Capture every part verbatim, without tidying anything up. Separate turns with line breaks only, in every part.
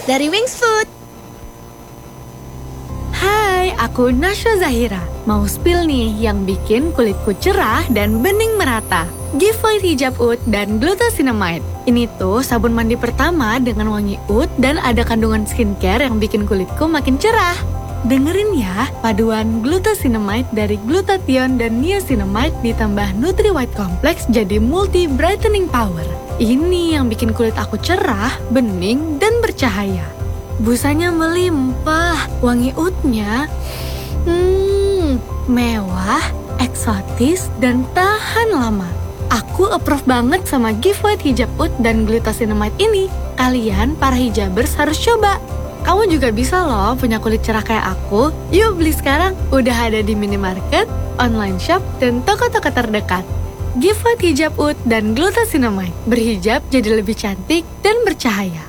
dari Wings Food.
Hai, aku Nasya Zahira. Mau spill nih yang bikin kulitku cerah dan bening merata. Giveaway hijab oud dan glucosinamide. Ini tuh sabun mandi pertama dengan wangi oud dan ada kandungan skincare yang bikin kulitku makin cerah. Dengerin ya, paduan glucosinamide dari glutathione dan niacinamide ditambah Nutri White Complex jadi multi brightening power. Ini yang bikin kulit aku cerah, bening, dan bercahaya. Busanya melimpah, wangi oudnya hmm, mewah, eksotis, dan tahan lama. Aku approve banget sama giveaway hijab oud dan glucosinamide ini. Kalian, para hijabers, harus coba. Kamu juga bisa loh punya kulit cerah kayak aku. Yuk beli sekarang, udah ada di minimarket, online shop, dan toko-toko terdekat. Giveaway hijab oud dan glucosinamide. Berhijab jadi lebih cantik dan bercahaya.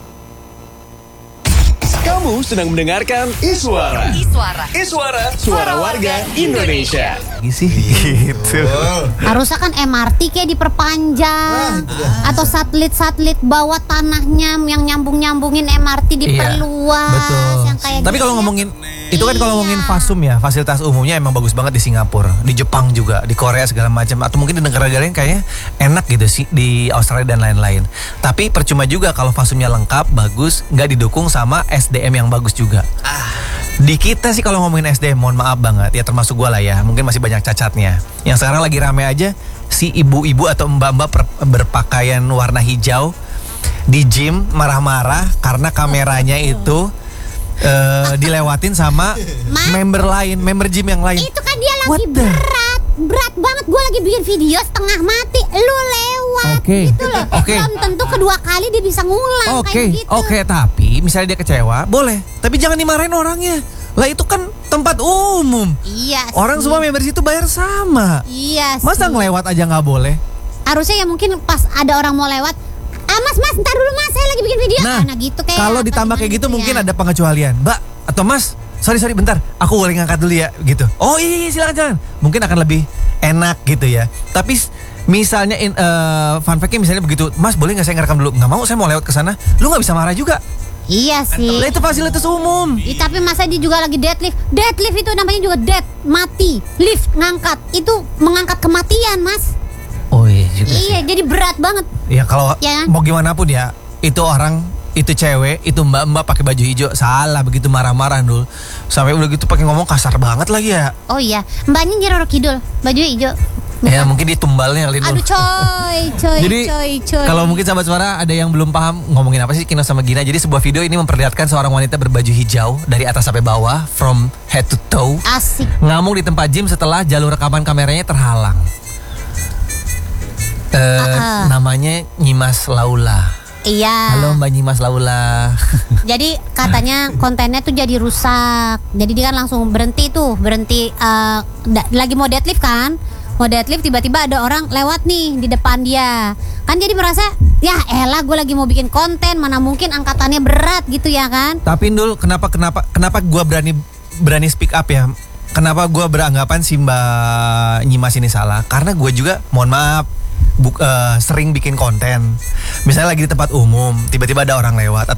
Kamu sedang mendengarkan Iswara.
Iswara.
Iswara, suara warga Indonesia.
Sih gitu.
Harusnya kan M R T kayak diperpanjang. Nah, atau satelit-satelit bawah tanahnya yang nyambung-nyambungin M R T diperluas.
Iya, betul.
Yang kayak
Tapi
gitu
kalau
ya.
ngomongin itu kan kalau
Iya.
ngomongin Fasum ya, fasilitas umumnya emang bagus banget di Singapura, di Jepang juga, di Korea segala macam, atau mungkin di negara-negara yang kayaknya enak gitu sih, di Australia dan lain-lain. Tapi percuma juga kalau Fasumnya lengkap, bagus, nggak didukung sama S D M yang bagus juga. Di kita sih kalau ngomongin S D M, mohon maaf banget ya, termasuk gue lah ya, mungkin masih banyak cacatnya. Yang sekarang lagi rame aja si ibu-ibu atau mbak-mbak per- berpakaian warna hijau di gym marah-marah karena kameranya itu uh, dilewatin sama
Ma?
member lain, member gym yang lain.
Itu kan dia lagi
What the-
berat. Berat banget, gue lagi bikin video setengah mati, lu lewat
Oke.
gitu loh.
Oke.
Belum tentu kedua kali dia bisa ngulang
Oke,
kayak gitu.
oke, tapi misalnya dia kecewa, boleh. Tapi jangan dimarahin orangnya. Lah itu kan tempat umum.
Iya sih.
Orang semua member situ bayar sama.
Iya sih.
Masa ngelewat aja nggak boleh?
Harusnya ya mungkin pas ada orang mau lewat, ah mas mas ntar dulu mas, saya lagi bikin video.
Nah,
Nah gitu kayak
kalau
apa
ditambah
gimana
kayak gitu
ya.
mungkin ada pengecualian. Mbak atau mas, sorry sorry bentar, aku boleh ngangkat dulu ya gitu. Oh iya, iya silakan silakan. Mungkin akan lebih enak gitu ya. Tapi s- misalnya in, uh, fun fact-nya misalnya begitu, mas boleh nggak saya ngerekam dulu? Nggak mau, saya mau lewat ke sana. Lu nggak bisa marah juga.
Iya sih.
Lah itu fasilitas umum.
Ih, tapi masa dia juga lagi deadlift. Deadlift itu namanya juga dead, mati. Lift ngangkat itu mengangkat kematian mas.
Oh iya juga sih.
Iya jadi berat banget.
Ya kalau
Ya.
mau gimana pun ya, itu orang, itu cewek, itu mbak-mbak pakai baju hijau salah begitu marah-marah dul. Sampai udah gitu pakai ngomong kasar banget lagi ya.
Oh iya, mbaknya Nyiroro Kidul, baju hijau.
Ya mungkin ditumbalnya kali
Aduh
Dul.
coy, coy,
Jadi
coy, coy.
kalau mungkin sahabat suara ada yang belum paham ngomongin apa sih Kino sama Gina. Jadi sebuah video ini memperlihatkan seorang wanita berbaju hijau dari atas sampai bawah, from head to toe,
Asik.
ngamuk di tempat gym setelah jalur rekaman kameranya terhalang. Eh,
Ah, ah.
namanya Nyimas Laula.
Iya.
Halo Mbak Nyimas Laula.
Jadi katanya kontennya tuh jadi rusak. Jadi dia kan langsung berhenti tuh, berhenti eh, da- lagi mau deadlift kan? Mau deadlift tiba-tiba ada orang lewat nih di depan dia. Kan jadi merasa, ya elah gue lagi mau bikin konten, mana mungkin angkatannya berat gitu ya kan?
Tapi Ndul, kenapa kenapa kenapa gua berani berani speak up ya? Kenapa gua beranggapan si Mbak Nyimas ini salah? Karena gue juga, mohon maaf, buk, eh, sering bikin konten. Misalnya lagi di tempat umum, tiba-tiba ada orang lewat atau